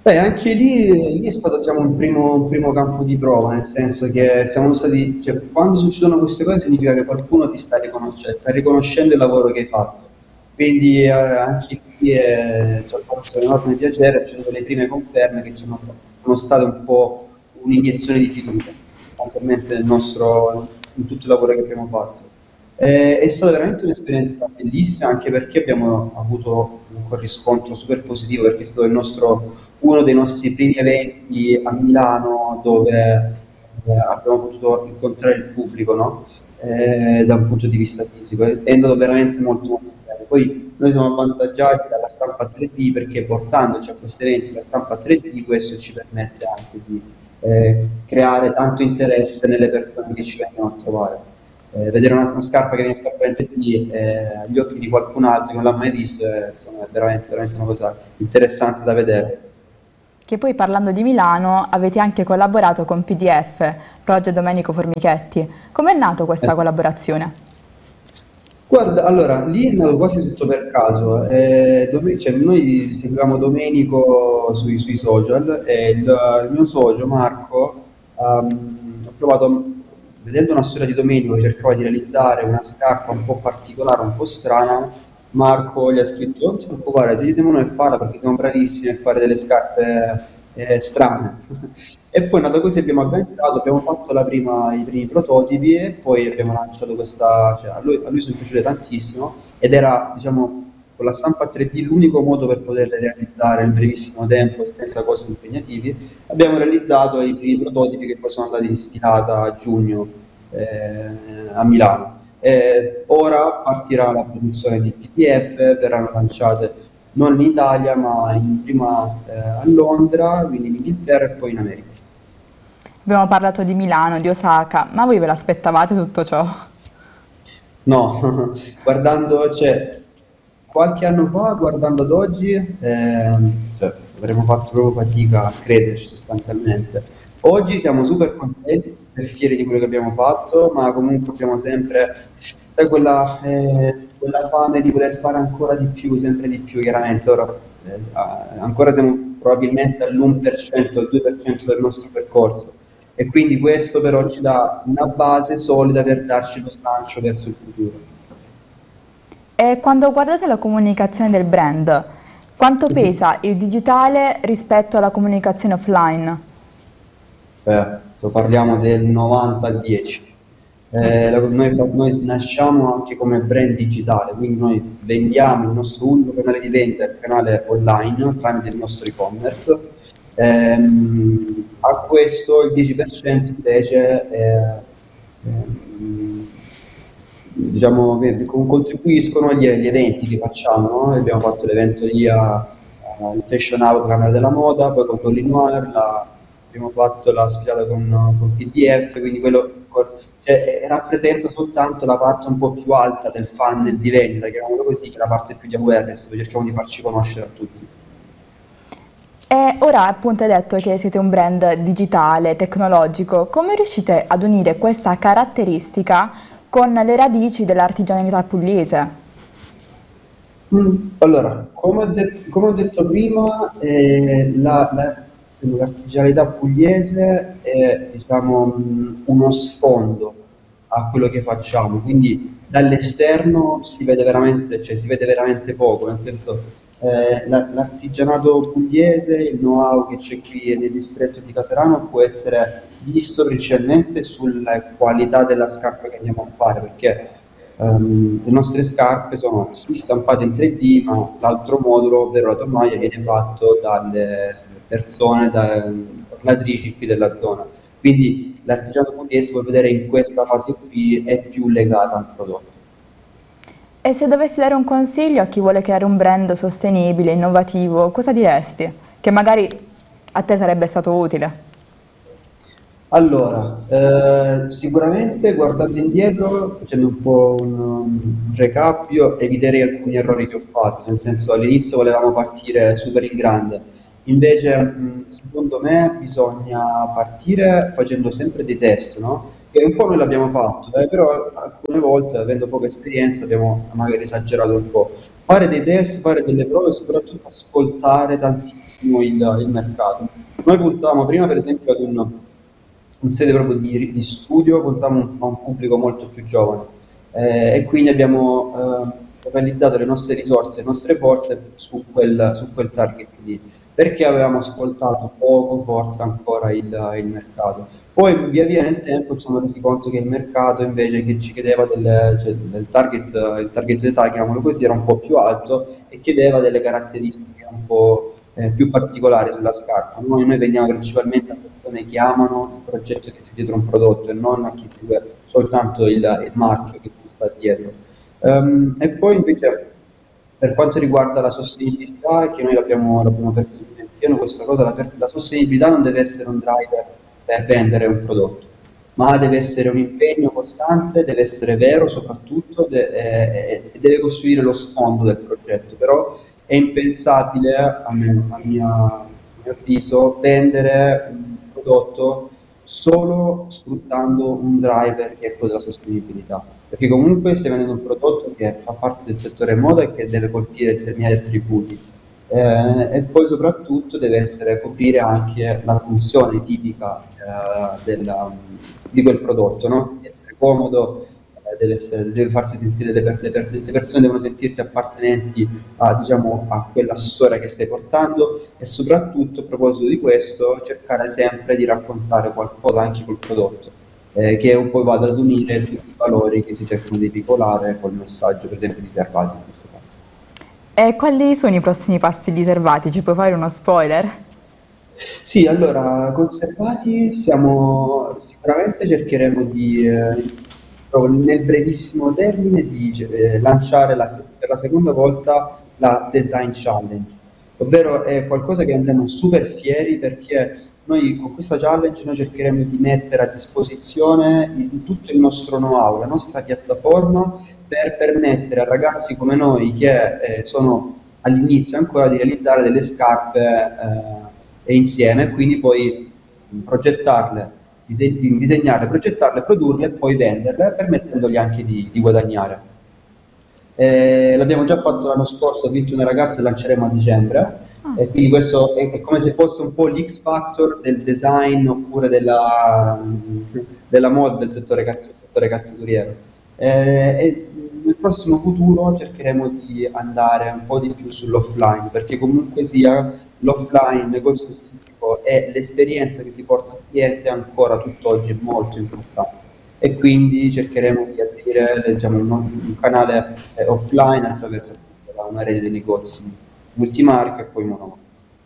Beh, anche lì è stato diciamo, un primo campo di prova, nel senso che siamo stati, cioè, quando succedono queste cose significa che qualcuno ti sta riconoscendo il lavoro che hai fatto. Quindi anche lì ci ha fatto un enorme piacere, c'è state le prime conferme che sono state un po' un'iniezione di fiducia, sostanzialmente in tutto il lavoro che abbiamo fatto. È stata veramente un'esperienza bellissima anche perché abbiamo avuto un riscontro super positivo perché è stato uno dei nostri primi eventi a Milano dove abbiamo potuto incontrare il pubblico, no? Da un punto di vista fisico. È andato veramente molto, molto bene. Poi noi siamo avvantaggiati dalla stampa 3D perché portandoci a questi eventi la stampa 3D questo ci permette anche di creare tanto interesse nelle persone che ci vengono a trovare. Vedere una scarpa che viene stampata in 3D agli occhi di qualcun altro che non l'ha mai visto insomma, è veramente, veramente una cosa interessante da vedere. Che poi parlando di Milano avete anche collaborato con PDF, Roger Domenico Formichetti. Com'è nato questa Eh, collaborazione? Guarda, allora, lì è nato quasi tutto per caso. Cioè, noi seguivamo Domenico sui social e il mio socio Marco ha provato, vedendo una storia di Domenico che cercava di realizzare una scarpa un po' particolare, un po' strana, Marco gli ha scritto non ti preoccupare, aiutiamo noi a farla perché siamo bravissimi a fare delle scarpe strane. E poi è nato così, abbiamo agganciato, abbiamo fatto i primi prototipi e poi abbiamo lanciato questa, cioè a lui sono piaciute tantissimo ed era, diciamo, con la stampa 3D l'unico modo per poterle realizzare in brevissimo tempo e senza costi impegnativi. Abbiamo realizzato i primi prototipi che poi sono andati in sfilata a giugno a Milano. Ora partirà la produzione di PDF, verranno lanciate non in Italia, ma prima a Londra, quindi in Inghilterra e poi in America. Abbiamo parlato di Milano, di Osaka, ma voi ve l'aspettavate tutto ciò? No, guardando, cioè, qualche anno fa, guardando ad oggi, cioè, avremmo fatto proprio fatica a crederci sostanzialmente. Oggi siamo super contenti, super fieri di quello che abbiamo fatto, ma comunque abbiamo sempre, sai, quella fame di voler fare ancora di più, sempre di più, chiaramente. Ora, ancora siamo probabilmente all'1%, al 2% del nostro percorso e quindi questo però ci dà una base solida per darci lo slancio verso il futuro. E quando guardate la comunicazione del brand, quanto Mhm. pesa il digitale rispetto alla comunicazione offline? Lo parliamo del 90 al 10. Noi nasciamo anche come brand digitale, quindi noi vendiamo il nostro unico canale di vendita, il canale online, tramite il nostro e-commerce. A questo il 10% invece ehm, diciamo, che contribuiscono gli eventi che facciamo, no? Abbiamo fatto l'evento lì al Fashion Hub, Camera della Moda, poi con Dolly Noir, abbiamo fatto la sfilata con PDF, quindi cioè, rappresenta soltanto la parte un po' più alta del funnel di vendita, chiamiamolo così, che è la parte più di awareness, dove cerchiamo di farci conoscere a tutti. E ora appunto hai detto che siete un brand digitale, tecnologico, come riuscite ad unire questa caratteristica con le radici dell'artigianalità pugliese? Allora, come ho detto prima, l'artigianalità pugliese è, diciamo, uno sfondo a quello che facciamo, quindi dall'esterno si vede veramente poco, nel senso, l'artigianato pugliese, il know-how che c'è qui nel distretto di Caserano può essere visto principalmente sulla qualità della scarpa che andiamo a fare, perché le nostre scarpe sono sì stampate in 3D, ma l'altro modulo, ovvero la tomaia, viene fatto dalle persone, da ornatrici qui della zona. Quindi l'artigianato pugliese, puoi vedere in questa fase qui, è più legata al prodotto. E se dovessi dare un consiglio a chi vuole creare un brand sostenibile, innovativo, cosa diresti? Che magari a te sarebbe stato utile. Allora, sicuramente guardando indietro, facendo un po' un recap, io eviterei alcuni errori che ho fatto, nel senso all'inizio volevamo partire super in grande, Invece, secondo me, bisogna partire facendo sempre dei test, no? Che un po' noi l'abbiamo fatto, però alcune volte, avendo poca esperienza, abbiamo magari esagerato un po'. Fare dei test, fare delle prove e soprattutto ascoltare tantissimo il mercato. Noi puntavamo prima, per esempio, in sede proprio di studio, puntavamo a un pubblico molto più giovane e quindi abbiamo focalizzato le nostre risorse, le nostre forze su quel target lì, perché avevamo ascoltato poco, forse ancora il mercato. Poi via via nel tempo ci siamo resi conto che il mercato invece che ci chiedeva cioè, il target d'età, chiamiamolo così, era un po' più alto e chiedeva delle caratteristiche un po' più particolari sulla scarpa. Noi vendiamo principalmente a persone che amano il progetto che c'è dietro un prodotto e non a chi segue soltanto il marchio che ci sta dietro. E poi invece per quanto riguarda la sostenibilità, che noi l'abbiamo perseguita in pieno questa cosa, la sostenibilità non deve essere un driver per vendere un prodotto, ma deve essere un impegno costante, deve essere vero soprattutto e deve costruire lo sfondo del progetto. Però è impensabile, a mio avviso, vendere un prodotto solo sfruttando un driver che è quello della sostenibilità, perché comunque stai vendendo un prodotto che fa parte del settore moda e che deve colpire determinati attributi. E poi soprattutto deve coprire anche la funzione tipica di quel prodotto, no? Deve essere comodo, deve farsi sentire le persone devono sentirsi appartenenti a, diciamo, a quella storia che stai portando e soprattutto a proposito di questo cercare sempre di raccontare qualcosa anche col prodotto, che un po' vada ad unire tutti i valori che si cercano di veicolare col messaggio, per esempio, riservati in questo caso. E quali sono i prossimi passi riservati? Ci puoi fare uno spoiler? Sì, allora, conservati siamo, sicuramente cercheremo proprio nel brevissimo termine, di lanciare per la seconda volta la Design Challenge, ovvero è qualcosa che andiamo super fieri perché noi con questa challenge noi cercheremo di mettere a disposizione tutto il nostro know-how, la nostra piattaforma per permettere a ragazzi come noi che sono all'inizio ancora di realizzare delle scarpe insieme e quindi poi progettarle, disegnarle, progettarle, produrle e poi venderle, permettendogli anche di guadagnare. L'abbiamo già fatto l'anno scorso, ho vinto una ragazza e lanceremo a dicembre. Ah. E quindi questo è come se fosse un po' l'X factor del design oppure della moda del settore calzaturiero. E nel prossimo futuro cercheremo di andare un po' di più sull'offline, perché comunque sia l'offline, il negozio fisico e l'esperienza che si porta al cliente ancora tutt'oggi è molto importante. E quindi cercheremo di aprire, diciamo, un canale offline attraverso appunto una rete di negozi multimarca e poi monomarca.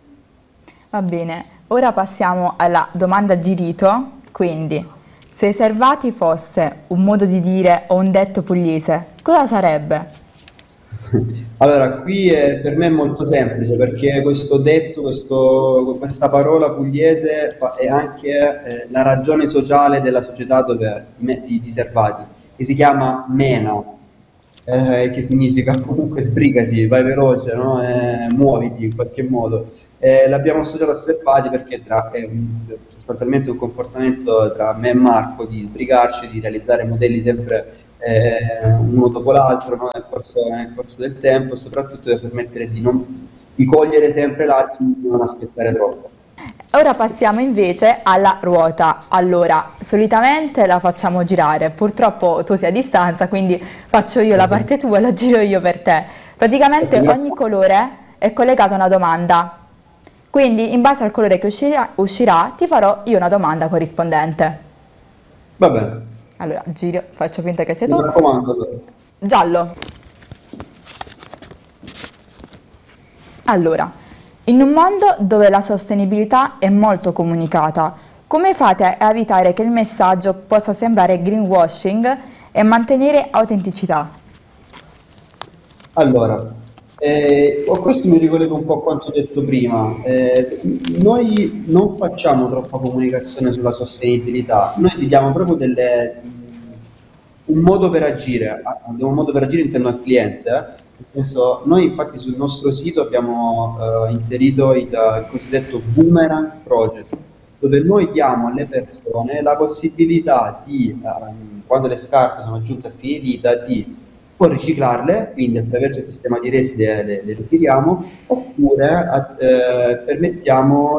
Va bene, ora passiamo alla domanda di rito, quindi se servati fosse un modo di dire o un detto pugliese, cosa sarebbe? Allora, qui per me è molto semplice perché questo detto, questa parola pugliese è anche la ragione sociale della società di Servati, che si chiama mena, che significa comunque sbrigati, vai veloce, no? Muoviti in qualche modo. L'abbiamo associato a Servati perché sostanzialmente un comportamento tra me e Marco di sbrigarci, di realizzare modelli sempre uno dopo l'altro, no? Nel corso del tempo e soprattutto per permettere di cogliere sempre l'attimo di non aspettare troppo. Ora passiamo invece alla ruota. Allora, solitamente la facciamo girare, purtroppo tu sei a distanza, quindi faccio io la parte tua e la giro io per te. Praticamente ogni colore è collegato a una domanda, quindi in base al colore che uscirà ti farò io una domanda corrispondente. Va bene, Allora, giro, faccio finta che sei mi tu. raccomando allora. Giallo. Allora, in un mondo dove la sostenibilità è molto comunicata, come fate a evitare che il messaggio possa sembrare greenwashing e mantenere autenticità? Allora, questo mi ricollego un po' a quanto ho detto prima. Noi non facciamo troppa comunicazione sulla sostenibilità, noi ti diamo proprio un modo per agire, un modo per agire intendo al cliente, Nel senso, noi infatti sul nostro sito abbiamo inserito il cosiddetto boomerang process, dove noi diamo alle persone la possibilità di, quando le scarpe sono giunte a fine vita, di o riciclarle, quindi attraverso il sistema di resi le ritiriamo, oppure permettiamo